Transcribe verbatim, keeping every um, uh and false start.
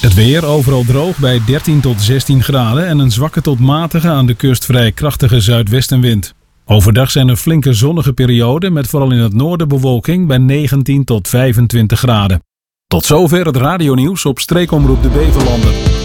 Het weer overal droog bij dertien tot zestien graden en een zwakke tot matige aan de kust vrij krachtige zuidwestenwind. Overdag zijn er flinke zonnige perioden met vooral in het noorden bewolking bij negentien tot vijfentwintig graden. Tot zover het radionieuws op streekomroep de Beverlanden.